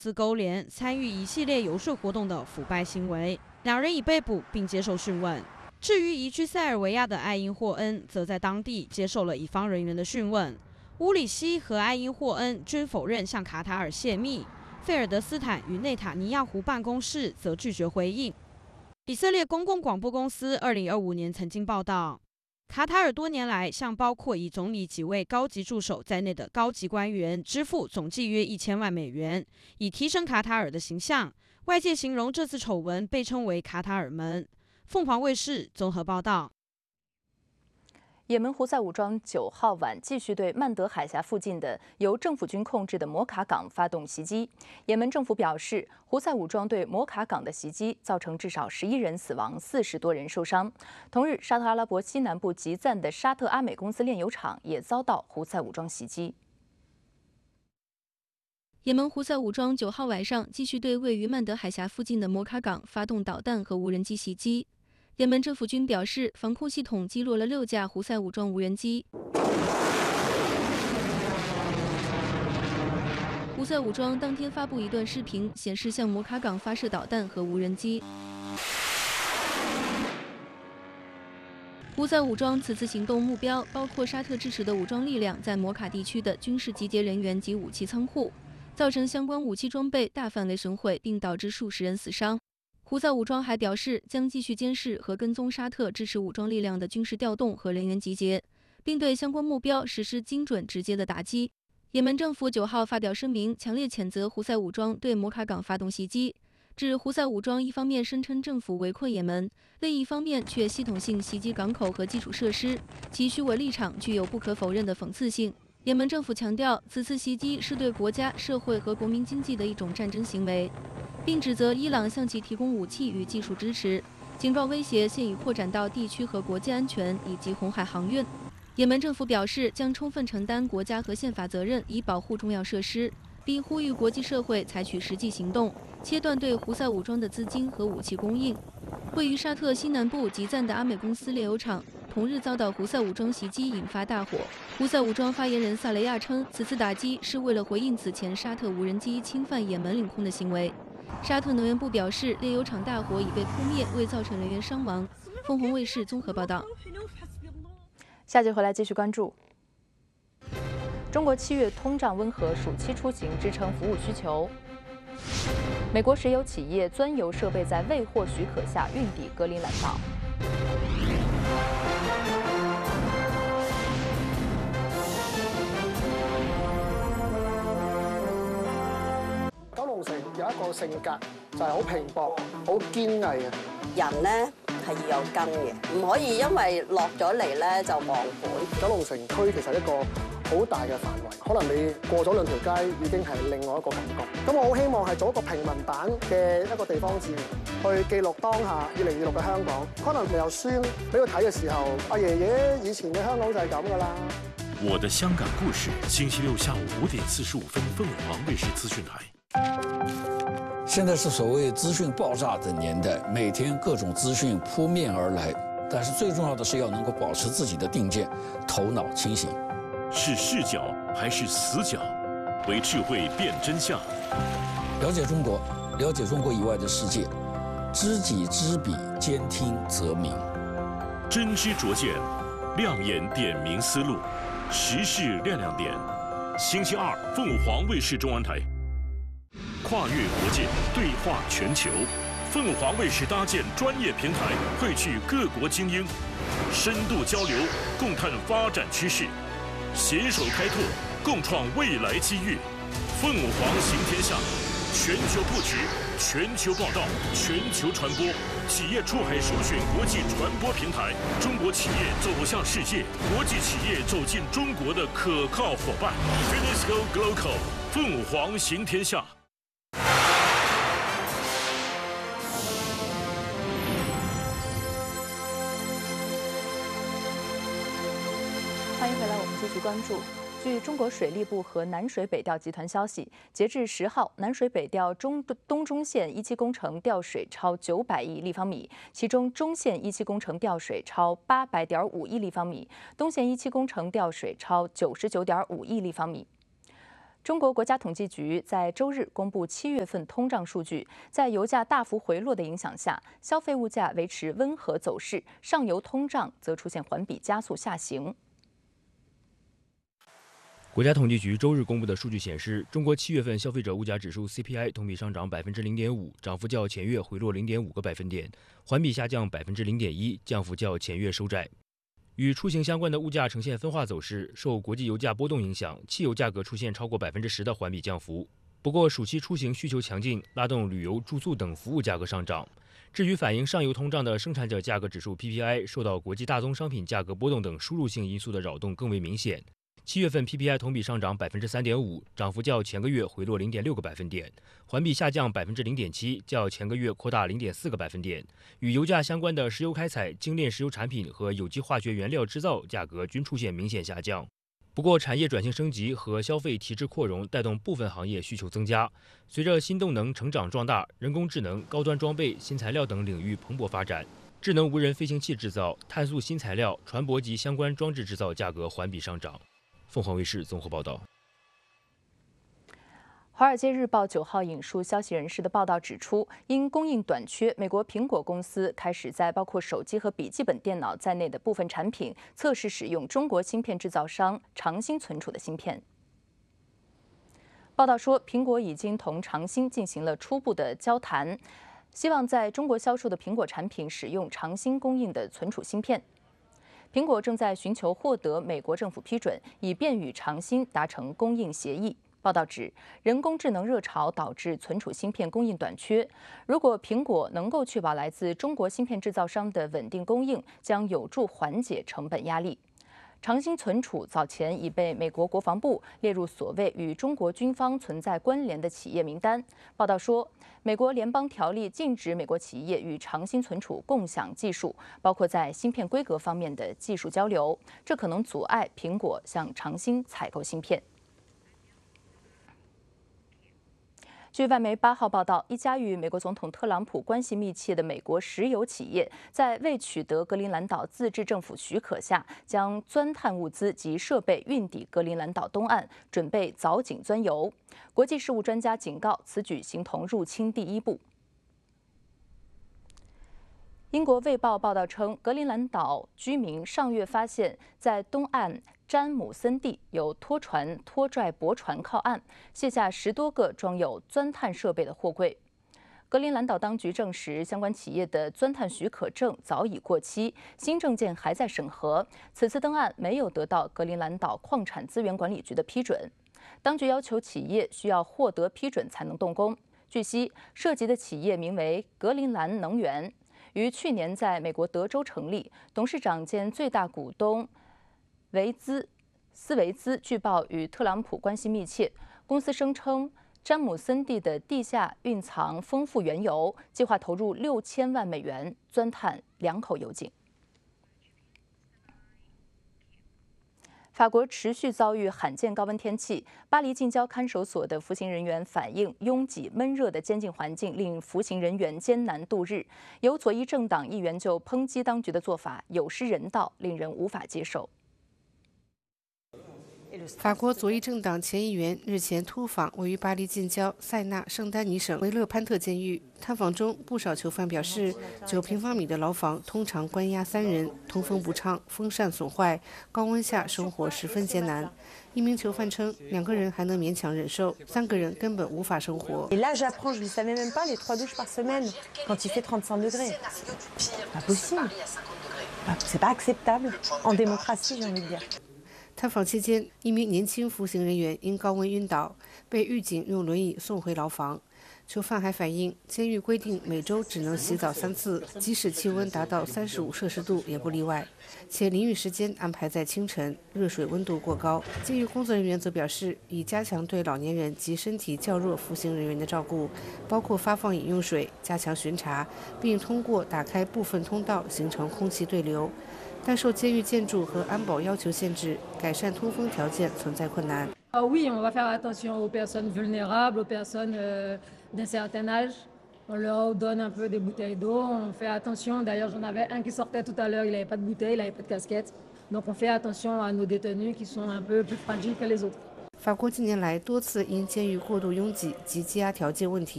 自勾连参与一系列游说活动的腐败行为，两人已被捕并接受讯问。至于移居塞尔维亚的艾因霍恩，则在当地接受了乙方人员的讯问。乌里希和艾因霍恩均否认向卡塔尔泄密，费尔德斯坦与内塔尼亚胡办公室则拒绝回应。以色列公共广播公司2025年曾经报道，卡塔尔多年来向包括以总理几位高级助手在内的高级官员支付总计约1000万美元，以提升卡塔尔的形象。外界形容这次丑闻被称为卡塔尔门。凤凰卫视综合报道。 也门胡塞武装9号晚继续对曼德海峡附近的由政府军控制的摩卡港发动袭击。也门政府表示，胡塞武装对摩卡港的袭击造成至少11人死亡，40多人受伤。同日，沙特阿拉伯西南部吉赞的沙特阿美公司炼油厂也遭到胡塞武装袭击。 也门胡塞武装9号晚上继续对位于曼德海峡附近的摩卡港发动导弹和无人机袭击。也门政府军表示，防空系统击落了6架胡塞武装无人机。胡塞武装当天发布一段视频，显示向摩卡港发射导弹和无人机。胡塞武装此次行动目标包括沙特支持的武装力量在摩卡地区的军事集结人员及武器仓库，造成相关武器装备大范围损毁，并导致数十人死伤。胡塞武装还表示，将继续监视和跟踪沙特支持武装力量的军事调动和人员集结，并对相关目标实施精准直接的打击。也门政府9号发表声明，强烈谴责胡塞武装对摩卡港发动袭击，指胡塞武装一方面声称政府围困也门，另一方面却系统性袭击港口和基础设施，其虚伪立场具有不可否认的讽刺性。也门政府强调，此次袭击是对国家、社会和国民经济的一种战争行为，并指责伊朗向其提供武器与技术支持，警告威胁现已扩展到地区和国际安全以及红海航运。也门政府表示，将充分承担国家和宪法责任，以保护重要设施，并呼吁国际社会采取实际行动，切断对胡塞武装的资金和武器供应。位于沙特西南部吉赞的阿美公司炼油厂同日遭到胡塞武装袭击，引发大火。胡塞武装发言人萨雷亚称，此次打击是为了回应此前沙特无人机侵犯也门领空的行为。沙特能源部表示，炼油厂大火已被扑灭，未造成人员伤亡。凤凰卫视综合报道。 下节回来继续关注。中国7月通胀温和，暑期出行支撑服务需求。美国石油企业钻油设备在未获许可下运抵格陵兰岛。 九龍城有一個性格就係好拼搏、好堅毅嘅人咧。係要有根嘅，唔可以因為落咗嚟咧就忘本。 九龍城區其實一個好大嘅範圍，可能你過咗2條街已經係另外一個感覺。咁我好希望係做一個平民版嘅一個地方志，去記錄當下2026嘅香港。可能由書俾佢睇嘅時候，阿爺爺以前嘅香港就係咁㗎啦。 我的香港故事，星期6下午5點45分，鳳凰衛視資訊台。 现在是所谓资讯爆炸的年代，每天各种资讯扑面而来，但是最重要的是要能够保持自己的定见，头脑清醒。 是视角还是死角？为智慧辨真相。 了解中国，了解中国以外的世界，知己知彼，兼听则明。 真知灼见，亮眼点明思路，时事亮亮点。星期2，凤凰卫视中文台。跨越国界，对话全球，凤凰卫视搭建专业平台，汇聚各国精英，深度交流，共探发展趋势，携手开拓，共创未来机遇。凤凰行天下，全球布局，全球报道，全球传播，企业出海首选国际传播平台，中国企业走向世界，国际企业走进中国的可靠伙伴。Finisco Global， 凤凰行天下。 欢迎回来，我们继续关注。据中国水利部和南水北调集团消息，截至10号，南水北调东中线一期工程调水超900亿立方米，其中中线一期工程调水超800.5亿立方米，东线一期工程调水超99.5亿立方米。 中国国家统计局在周日公布7月份通胀数据，在油价大幅回落的影响下，消费物价维持温和走势，上游通胀则出现环比加速下行。 国家统计局周日公布的数据显示，中国7月份消费者物价指数 CPI 同比上涨0.5%，涨幅较前月回落0.5个百分点，环比下降0.1%，降幅较前月收窄。与出行相关的物价呈现分化走势，受国际油价波动影响，汽油价格出现超过10%的环比降幅。不过，暑期出行需求强劲，拉动旅游、住宿等服务价格上涨。至于反映上游通胀的生产者价格指数 PPI， 受到国际大宗商品价格波动等输入性因素的扰动更为明显。7月份 PPI 同比上涨3.5%，涨幅较前个月回落0.6个百分点，环比下降0.7%，较前个月扩大0.4个百分点。与油价相关的石油开采、精炼石油产品和有机化学原料制造价格均出现明显下降。不过，产业转型升级和消费提质扩容带动部分行业需求增加。随着新动能成长壮大，人工智能、高端装备、新材料等领域蓬勃发展，智能无人飞行器制造、碳素新材料、船舶及相关装置制造价格环比上涨。凤凰卫视综合报道。 《华尔街日报》9号引述消息人士的报道指出，因供应短缺，美国苹果公司开始在包括手机和笔记本电脑在内的部分产品测试使用中国芯片制造商长兴存储的芯片。报道说，苹果已经同长兴进行了初步的交谈，希望在中国销售的苹果产品使用长兴供应的存储芯片。苹果正在寻求获得美国政府批准，以便与长兴达成供应协议。报道指，人工智能热潮导致存储芯片供应短缺。如果苹果能够确保来自中国芯片制造商的稳定供应，将有助缓解成本压力。长兴存储早前已被美国国防部列入所谓与中国军方存在关联的企业名单。报道说，美国联邦条例禁止美国企业与长兴存储共享技术，包括在芯片规格方面的技术交流，这可能阻碍苹果向长兴采购芯片。据外媒8号报道，一家与美国总统特朗普关系密切的美国石油企业，在未取得格陵兰岛自治政府许可下，将钻探物资及设备运抵格陵兰岛东岸，准备凿井钻油。国际事务专家警告，此举形同入侵第一步。英国《卫报》报道称，格陵兰岛居民上月发现，在东岸詹姆森地有拖船拖拽驳船靠岸，卸下10多个装有钻探设备的货柜。格陵兰岛当局证实，相关企业的钻探许可证早已过期，新证件还在审核。此次登岸没有得到格陵兰岛矿产资源管理局的批准，当局要求企业需要获得批准才能动工。据悉，涉及的企业名为格陵兰能源。于去年在美国德州成立，董事长兼最大股东斯维兹据报与特朗普关系密切。公司声称，詹姆森地的地下蕴藏丰富原油，计划投入6000万美元钻探2口油井。法国持续遭遇罕见高温天气，巴黎近郊看守所的服刑人员反映，拥挤闷热的监禁环境令服刑人员艰难度日。有左翼政党议员就抨击当局的做法有失人道，令人无法接受。 法国左翼政党前议员日前突访位于巴黎近郊塞纳圣丹尼省维勒潘特监狱。探访中，不少囚犯表示，9平方米的牢房通常关押3人，通风不畅，风扇损坏，高温下生活十分艰难。一名囚犯称，2个人还能勉强忍受，3个人根本无法生活。 Et là, j'apprends, je ne savais même pas les 3 douches par semaine quand il fait 35 degrés. Pas possible. C'est pas acceptable en démocratie, j'ai envie de dire. 探访期间，一名年轻服刑人员因高温晕倒，被狱警用轮椅送回牢房。囚犯还反映，监狱规定每周只能洗澡3次，即使气温达到35摄氏度也不例外，且淋浴时间安排在清晨，热水温度过高。监狱工作人员则表示，已加强对老年人及身体较弱服刑人员的照顾，包括发放饮用水、加强巡查，并通过打开部分通道形成空气对流。但受监狱建筑和安保要求限制，改善通风条件存在困难。 Oui, on va faire attention aux personnes vulnérables, aux personnes d'un certain âge. On leur donne un peu des bouteilles d'eau. On fait attention. D'ailleurs, j'en avais un qui sortait tout à l'heure. Il n'avait pas de bouteille, il n'avait pas de casquette. Donc, on fait attention à nos détenus qui sont un peu plus fragiles que les autres. 法国近年来多次因监狱过度拥挤及羁押条件问题